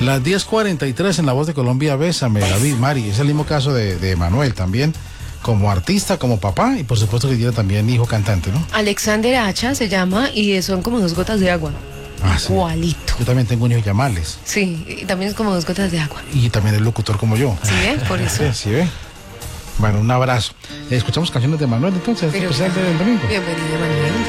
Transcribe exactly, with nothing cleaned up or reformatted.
Las diez cuarenta y tres en La Voz de Colombia, Bésame, David, Mari. Es el mismo caso de, de Manuel también, como artista, como papá y por supuesto que tiene también hijo cantante, ¿no? Alexander Hacha se llama y son como dos gotas de agua. Ah, sí. Igualito. Yo también tengo un hijo llamales. Sí, y también es como dos gotas de agua. Y también es locutor como yo. Sí, ¿eh? Por eso. Sí, sí, ¿ve? Bueno, un abrazo. Escuchamos canciones de Manuel entonces, Pero especial del domingo. bienvenido, Manuel.